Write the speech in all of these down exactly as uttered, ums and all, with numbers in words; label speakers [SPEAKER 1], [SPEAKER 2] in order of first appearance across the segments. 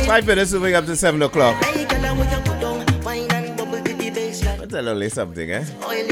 [SPEAKER 1] Five minutes moving up to seven o'clock. I'll tell only something, eh?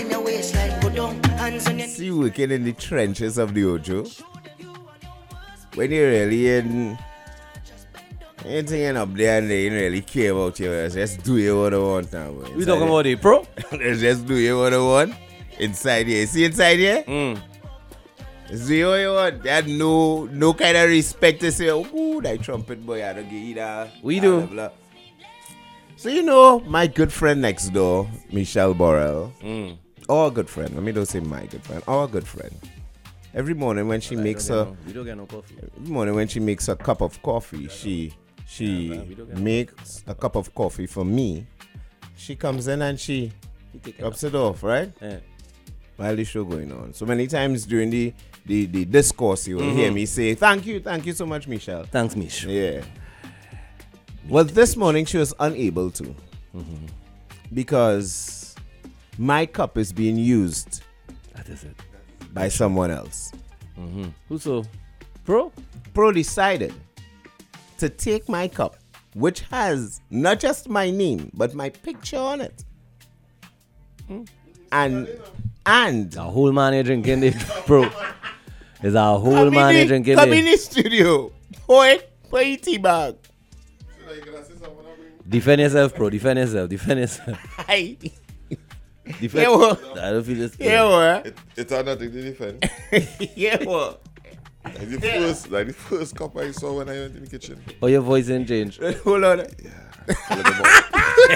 [SPEAKER 1] See you working in the trenches of the Ojo. When you're really in anything up there and they didn't really care about you, just do you what I want now. Boy.
[SPEAKER 2] We talking about it, bro?
[SPEAKER 1] Just do you what I want. Inside here. See inside here?
[SPEAKER 2] Mm.
[SPEAKER 1] See what you want. They had no no kind of respect to say, oh, that trumpet boy, I don't get either.
[SPEAKER 2] We do.
[SPEAKER 1] Blah, blah. So, you know, my good friend next door, Michelle Borrell,
[SPEAKER 2] Mm.
[SPEAKER 1] our good friend, let me don't say my good friend, our good friend. Every morning when she
[SPEAKER 2] I
[SPEAKER 1] makes
[SPEAKER 2] don't
[SPEAKER 1] her,
[SPEAKER 2] get no, we don't get no coffee.
[SPEAKER 1] every morning when she makes a cup of coffee, she she
[SPEAKER 2] Yeah, man, we don't get no
[SPEAKER 1] makes a cup of coffee for me. She comes in and she
[SPEAKER 2] You take it
[SPEAKER 1] drops it off, right?
[SPEAKER 2] Yeah.
[SPEAKER 1] While the show going on. So many times during the the, the discourse, you will
[SPEAKER 2] Mm-hmm.
[SPEAKER 1] hear me say, thank you, thank you so much, Michelle.
[SPEAKER 2] Thanks, Mish.
[SPEAKER 1] Yeah. Well, this morning she was unable to.
[SPEAKER 2] Mm-hmm.
[SPEAKER 1] Because my cup is being used
[SPEAKER 2] That is it.
[SPEAKER 1] by someone else.
[SPEAKER 2] Mm-hmm. Who so? Bro?
[SPEAKER 1] Pro decided to take my cup, which has not just my name, but my picture on it. And, and,
[SPEAKER 2] The whole man here drinking it, bro. There's a whole
[SPEAKER 1] come
[SPEAKER 2] man
[SPEAKER 1] in
[SPEAKER 2] here
[SPEAKER 1] the-
[SPEAKER 2] drinking
[SPEAKER 1] come in
[SPEAKER 2] it.
[SPEAKER 1] the studio. Boy, pour your tea bag.
[SPEAKER 2] Defend yourself, bro. Defend yourself. Defend yourself.
[SPEAKER 1] Hi.
[SPEAKER 2] Defend.
[SPEAKER 1] Yeah, what?
[SPEAKER 2] I don't feel this.
[SPEAKER 1] Yeah, what?
[SPEAKER 3] It, it's not nothing to defend.
[SPEAKER 1] Yeah, what?
[SPEAKER 3] Like the first, like the first cup I saw when I went in the kitchen.
[SPEAKER 2] Oh, your voice ain't changed.
[SPEAKER 1] Hold on.
[SPEAKER 3] Look at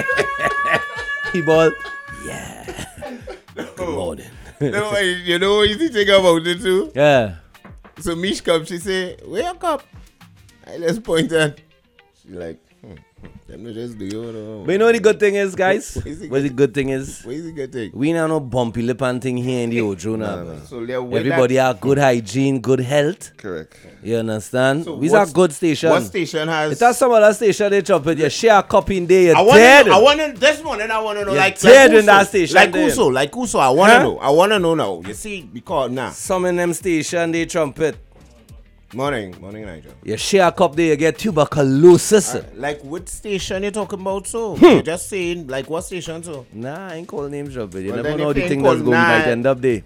[SPEAKER 2] He ball. Yeah. Good morning.
[SPEAKER 1] No, you know what you think about it too?
[SPEAKER 2] Yeah.
[SPEAKER 1] So Mish comes, she say, where your cup? I just point at. She like, hmm, them no just do you know.
[SPEAKER 2] But you know what the good thing is, guys?
[SPEAKER 1] What is it
[SPEAKER 2] What the good thing is?
[SPEAKER 1] Where is it getting?
[SPEAKER 2] We now no bumpy lip and thing here in the Ojo now. man.
[SPEAKER 1] So they when
[SPEAKER 2] Everybody
[SPEAKER 1] that,
[SPEAKER 2] have good hygiene, good health.
[SPEAKER 3] Correct.
[SPEAKER 2] You understand?
[SPEAKER 1] So
[SPEAKER 2] We's a
[SPEAKER 1] what's-
[SPEAKER 2] good station.
[SPEAKER 1] What station has?
[SPEAKER 2] It has some other station they chop it. You share a cup in there, you're
[SPEAKER 1] I want
[SPEAKER 2] dead.
[SPEAKER 1] to. I want to. This morning, I want to know.
[SPEAKER 2] You're
[SPEAKER 1] Like,
[SPEAKER 2] dead
[SPEAKER 1] like
[SPEAKER 2] in that
[SPEAKER 1] Uso,
[SPEAKER 2] station
[SPEAKER 1] Like
[SPEAKER 2] there.
[SPEAKER 1] Uso, like Uso. I want to
[SPEAKER 2] Huh?
[SPEAKER 1] know. I want to know now. You see, because now,
[SPEAKER 2] Some in them station they trumpet.
[SPEAKER 1] morning, morning, Nigel.
[SPEAKER 2] You share a cup there, you get tuberculosis.
[SPEAKER 1] Like, what station you talking about? So
[SPEAKER 2] Hmm.
[SPEAKER 1] you're just saying, like, what station? So
[SPEAKER 2] Nah, I ain't call names trumpet. You
[SPEAKER 1] Well,
[SPEAKER 2] never
[SPEAKER 1] then
[SPEAKER 2] know
[SPEAKER 1] if
[SPEAKER 2] the
[SPEAKER 1] you
[SPEAKER 2] thing
[SPEAKER 1] ain't
[SPEAKER 2] that's
[SPEAKER 1] call
[SPEAKER 2] going
[SPEAKER 1] nah.
[SPEAKER 2] might end up there.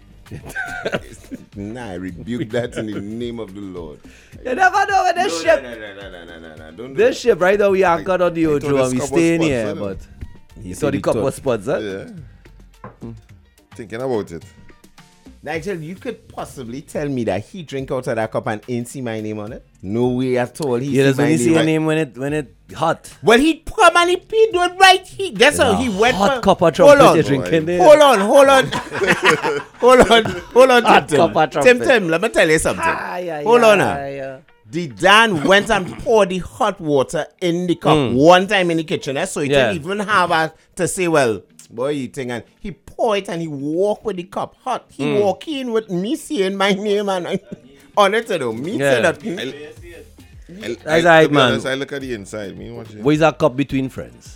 [SPEAKER 1] nah, I rebuke that in the name of the Lord.
[SPEAKER 2] You never know when this ship.
[SPEAKER 1] No, no, no, no, no, no, no. Don't do
[SPEAKER 2] This ship right now we anchored on the
[SPEAKER 3] I thought
[SPEAKER 2] Ojo
[SPEAKER 3] this
[SPEAKER 2] and we
[SPEAKER 3] cup was
[SPEAKER 2] staying
[SPEAKER 3] spots,
[SPEAKER 2] here,
[SPEAKER 3] isn't
[SPEAKER 2] but
[SPEAKER 3] it?
[SPEAKER 2] you saw the cup was spots, huh?
[SPEAKER 3] Yeah. Thinking about it.
[SPEAKER 1] Nigel, you could possibly tell me that he drink out of that cup and ain't see my name on it? No way at all. He
[SPEAKER 2] You
[SPEAKER 1] see
[SPEAKER 2] just
[SPEAKER 1] my
[SPEAKER 2] only see
[SPEAKER 1] name.
[SPEAKER 2] your name when it when it hot.
[SPEAKER 1] Well, he come and he he do it right. He that's how
[SPEAKER 2] A
[SPEAKER 1] he went
[SPEAKER 2] hot
[SPEAKER 1] for.
[SPEAKER 2] cup of
[SPEAKER 1] Hold
[SPEAKER 2] trumpet
[SPEAKER 1] on,
[SPEAKER 2] you drinking there.
[SPEAKER 1] hold on, hold on, hold on, hold on,
[SPEAKER 2] Hot
[SPEAKER 1] Tim.
[SPEAKER 2] cup of
[SPEAKER 1] Tim,
[SPEAKER 2] trumpet.
[SPEAKER 1] Tim, let me tell you something.
[SPEAKER 2] Ay, ay,
[SPEAKER 1] Hold on now.
[SPEAKER 2] ay, ay.
[SPEAKER 1] The Dan went and poured the hot water in the cup one time in the kitchen. eh, So he
[SPEAKER 2] Hmm. Yeah.
[SPEAKER 1] didn't even have a, to say, well, boy, you think, and he pour it and he walk with the cup hot. He
[SPEAKER 2] Hmm.
[SPEAKER 1] walk in with me saying my name and on it, though. Me
[SPEAKER 2] Yeah.
[SPEAKER 1] say that.
[SPEAKER 3] I,
[SPEAKER 2] That's
[SPEAKER 3] I,
[SPEAKER 2] right,
[SPEAKER 3] to be
[SPEAKER 2] man.
[SPEAKER 3] honest, I look at the inside. Me watching.
[SPEAKER 2] What is a cup between friends?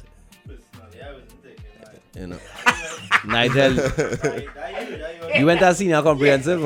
[SPEAKER 2] You know. Nigel, you went to senior comprehensive?